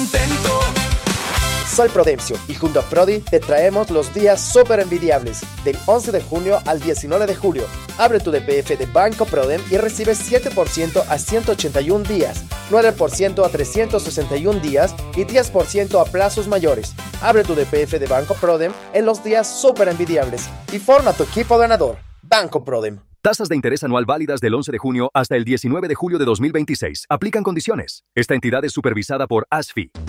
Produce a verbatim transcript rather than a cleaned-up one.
contento. Soy Prudencio y junto a Prodi te traemos los días súper envidiables del once de junio al diecinueve de julio. Abre tu D P F de Banco Prodem y recibe siete por ciento a ciento ochenta y un días, nueve por ciento a trescientos sesenta y un días y diez por ciento a plazos mayores. Abre tu D P F de Banco Prodem en los días súper envidiables y forma tu equipo ganador. Banco Prodem. Tasas de interés anual válidas del once de junio hasta el diecinueve de julio de dos mil veintiséis. Aplican condiciones. Esta entidad es supervisada por A S F I.